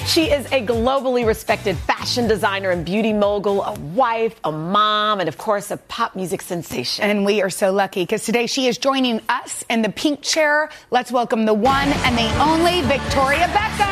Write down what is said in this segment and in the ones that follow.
She is a globally respected fashion designer and beauty mogul, a wife, a mom, and of course, a pop music sensation. And we are so lucky because today she is joining us in the pink chair. Let's welcome the one and the only Victoria Beckham.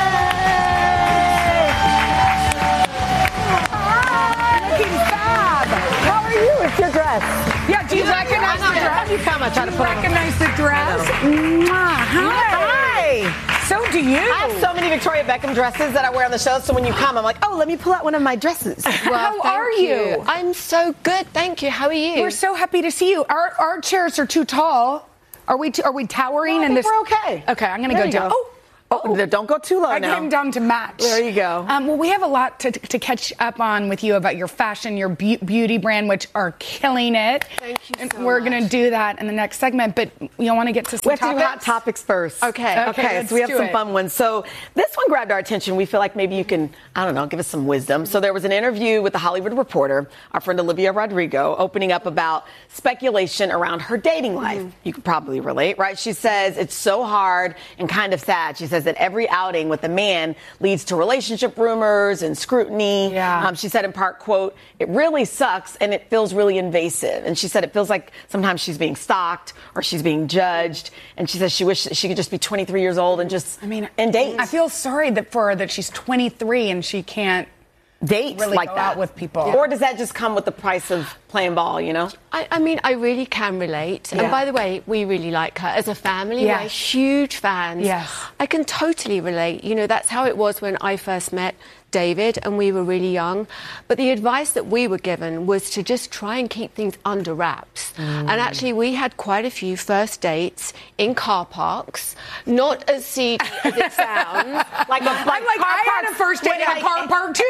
Hi, looking fab. How are you? It's your dress. Yeah, do you recognize the dress? You come, I try to Do put you on. recognize the dress? Mwah. Hi. So do you. I have so many Victoria Beckham dresses that I wear on the show, so when you come, I'm like, oh, let me pull out one of my dresses. How are you? I'm so good, thank you. How are you? We're so happy to see you. Our chairs are too tall. Are we towering? No, I think we're okay. Okay, I'm going to There go you down. go. Oh, don't go too low I now. came down to match. There you go. Well, we have a lot to catch up on with you about your fashion, your beauty brand, which are killing it. Thank you and so we're much. going to do that in the next segment, but we want to get to some We have to do topics. hot topics first. Okay. let's So we have do some it. fun ones. So this one grabbed our attention. We feel like maybe you can, I don't know, give us some wisdom. So there was an interview with the Hollywood Reporter, our friend Olivia Rodrigo, opening up about speculation around her dating life. You could probably relate, right? She says it's so hard and kind of sad. She says that every outing with a man leads to relationship rumors and scrutiny. Yeah. She said in part, quote, it really sucks and it feels really invasive. And she said it feels like sometimes she's being stalked or she's being judged. And she says she wishes she could just be 23 years old and just and date. I feel sorry for her that she's 23 and she can't date really like go that out with people. Or does that just come with the price of playing ball, you know? I mean, I really can relate. Yeah. And by the way, we really like her. As a family, Yes. we're huge fans. Yes. I can totally relate. You know, that's how it was when I first met David and we were really young. But the advice that we were given was to just try and keep things under wraps. And actually, we had quite a few first dates in car parks, not as seedy as it sounds. I had a first date at a car park too.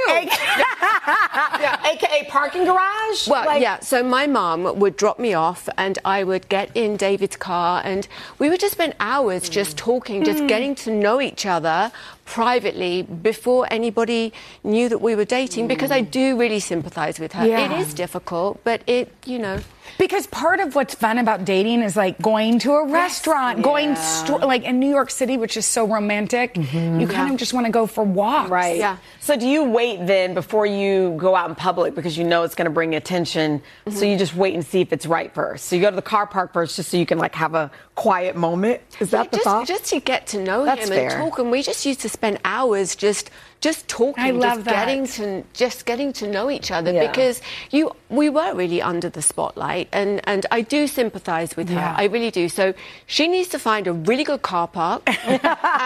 AKA parking garage? Well, yeah. So my mum would drop me off and I would get in David's car and we would just spend hours just talking, just getting to know each other privately before anybody knew that we were dating because I do really sympathise with her. Yeah. It is difficult, but you know. Because part of what's fun about dating is like going to a restaurant, going like in New York City, which is so romantic. You kind of just want to go for walks. Right. Yeah. So do you wait then before you go out in public because you know it's going to bring attention? So you just wait and see if it's right first. So you go to the car park first just so you can like have a quiet moment. Is that the thought? Just to get to know That's him fair. and talk, and we just used to spend hours just talking, I love getting to know each other Yeah. because we were really under the spotlight, and I do sympathise with her. Yeah. I really do. So she needs to find a really good car park, and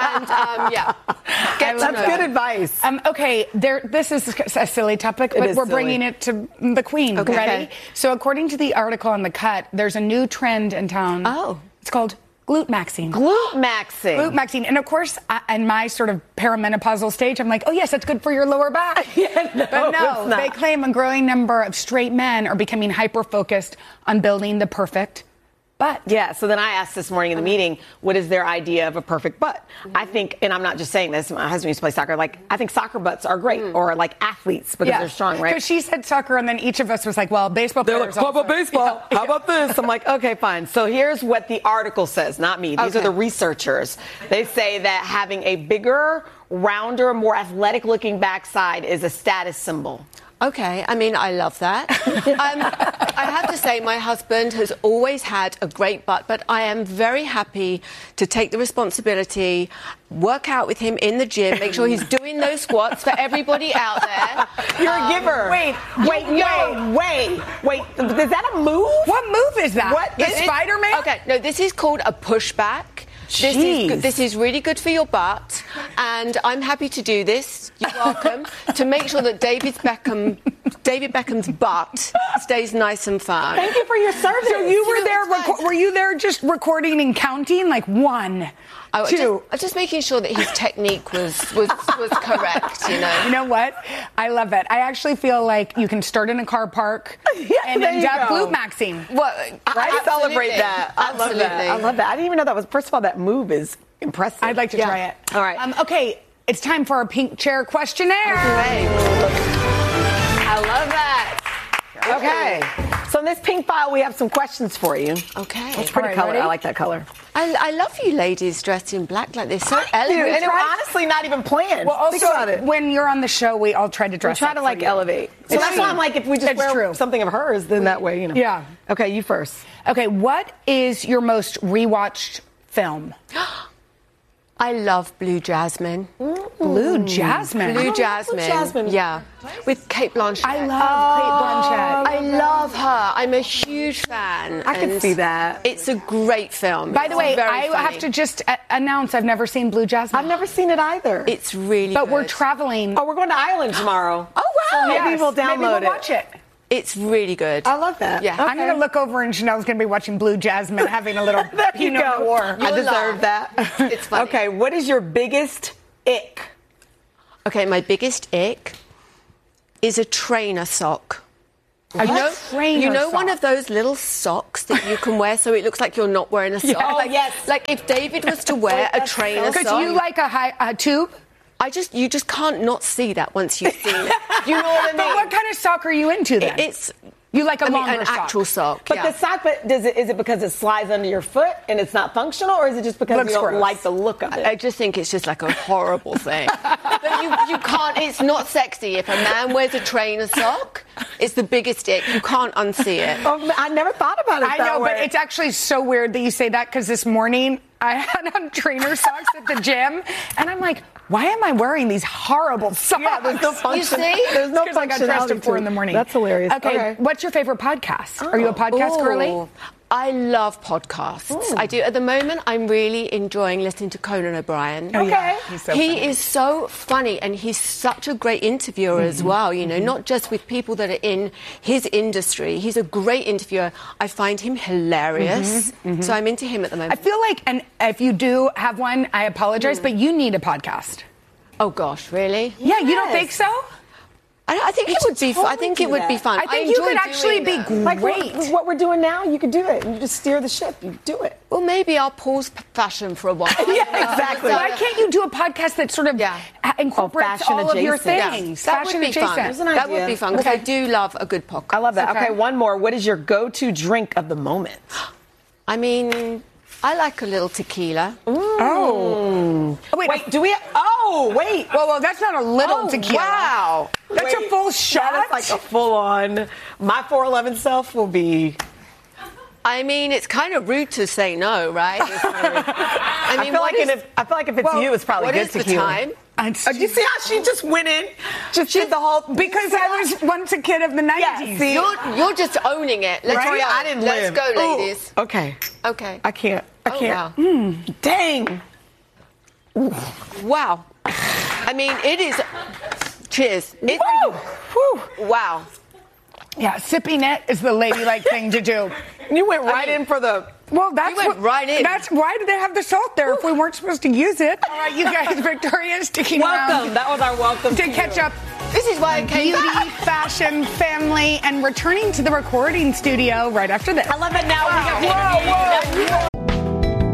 get to That's know good her. advice. Okay, this is a silly topic, but is we're silly. bringing it to the Queen. Okay. Ready? Okay. So according to the article on The Cut, there's a new trend in town. Oh. It's called glute maxing. Glute maxing. Glute maxing. And of course, in my sort of perimenopausal stage, I'm like, oh yes, that's good for your lower back. But no, it's not. they claim a growing number of straight men are becoming hyper-focused on building the perfect butt. Yeah, so then I asked this morning in the meeting, what is their idea of a perfect butt? I think, and I'm not just saying this, my husband used to play soccer, like, I think soccer butts are great, or like athletes, because they're strong, right? Because she said soccer, and then each of us was like, well, baseball They're players like, how about also. baseball? How about this? I'm like, okay, fine. So here's what the article says, not me. These are Okay. the researchers. They say that having a bigger, rounder, more athletic-looking backside is a status symbol. Okay, I mean, I love that. I have to say, my husband has always had a great butt, but I am very happy to take the responsibility, work out with him in the gym, make sure he's doing those squats for everybody out there. You're a giver. Wait. Is that a move? What move is that? What The is it? Spider-Man? Okay, no, this is called a pushback. Jeez. This is really good for your butt, and I'm happy to do this. You're welcome. To make sure that David Beckham's butt stays nice and firm. Thank you for your service. So you were there, it's fine. were you there just recording and counting? Like 1, 2. Just making sure that his technique was correct, you know. You know what? I love it. I actually feel like you can start in a car park and there end you up go. glute maxing. Well, I celebrate absolutely. that. I love that. Absolutely. I love that. I didn't even know that was, first of all, that move is impressive. I'd like to try it. All right. Okay, it's time for our pink chair questionnaire. Great. I love that. Okay. So in this pink file, we have some questions for you. Okay. It's pretty All right, color. ready? I like that color. I love you ladies dressed in black like this. So Dude, elegant. and it was honestly not even planned. Well, Think also, about it. when you're on the show, we all try to We dress try up to for like you. elevate. So It's that's true. why I'm like, if we just It's wear true. something of hers, then that way, you know. Yeah. Okay, you first. Okay, what is your most rewatched film? I love Blue Jasmine. Blue Jasmine. Blue love Jasmine. Blue Jasmine. Yeah. With Kate Blanchett. I love Kate Blanchett. I love her. I'm a huge fan. I can and see that. It's a great film. By the It's way, very I funny. have to just announce I've never seen Blue Jasmine. I've never seen it either. It's really but good. we're traveling. Oh, we're going to Ireland tomorrow. Oh, wow. So maybe we'll download Maybe we'll it. watch it. It's really good. I love that. Yeah. I'm going to look over and Chanel's going to be watching Blue Jasmine, having a little There you Pinot go. Noir. I You'll deserve laugh. that. It's funny. Okay, what is your biggest ick? Okay, my biggest ick is a trainer sock. A trainer you know sock. one of those little socks that you can wear so it looks like you're not wearing a sock? Oh, like, yes. Like if David was to wear a that's trainer so sock. Because you like a tube? You just can't not see that once you've seen it. You know what I mean? But what kind of sock are you into then? It's you like a longer an sock. actual sock. But yeah. the sock, is it because it slides under your foot and it's not functional, or is it just because Looks you don't gross. like the look of it? I just think it's just like a horrible thing. But you can't, it's not sexy. If a man wears a trainer sock, it's the biggest ick. You can't unsee it. Oh, I never thought about it I that know, way. but it's actually so weird that you say that because this morning I had on trainer socks at the gym, and I'm like, why am I wearing these horrible socks? Yeah, there's no function. You see? There's no Because I got dressed functionality at 4 to in the it. morning. That's hilarious. Okay, what's your favorite podcast? Are you a podcast girly? Ooh, I love podcasts. I do. At the moment, I'm really enjoying listening to Conan O'Brien. Oh, yeah. Okay. He's so he funny. is so funny, and he's such a great interviewer as well, you know, not just with people that are in his industry. He's a great interviewer. I find him hilarious. So I'm into him at the I moment. feel like, and if you do have one, I apologize, but you need a podcast. Oh, gosh, really? Yeah, you don't Yes. think so? I think it would be fun. I think it would be fun. I think you enjoy could actually doing be that. Like great. what we're doing now, you could do it. You just steer the ship. You do it. Well, maybe I'll pause fashion for a while. Yeah, exactly. Why can't you do a podcast that sort of incorporates fashion all of your adjacent. things? That would Fashion be fun. adjacent. There's an That idea. would be fun because I do love a good podcast. I love that. Okay. Okay, one more. What is your go-to drink of the moment? I mean, I like a little tequila. Oh, wait. Wait, do we? Oh, wait. Well, that's not a little Oh, tequila. wow. That's a Wait, full shot? That is like a full-on. My 411 self will be. I mean, it's kind of rude to say no, right? I I feel like if it's you, it's probably what good is the tequila. time? Do you see how she just went in? Just did the whole. Because I was once a kid of the 90s. Yeah, see? You're just owning it. Let's Right? go. I didn't Let's live. go, Ooh. ladies. Okay. Okay. I can't. I Oh, can't. wow. Dang. Wow. I mean, it is. Cheers. Woo! Whew. Wow. Yeah, sipping it is the ladylike thing to do. You went right mean- in for the. Well, that's You went right in. That's why did they have the salt there if we weren't supposed to use it? All right, you guys, Victoria sticking Welcome. around That was our welcome to catch up. This is why I came Beauty, back. fashion, family, and returning to the recording studio right after this. I love it now. We got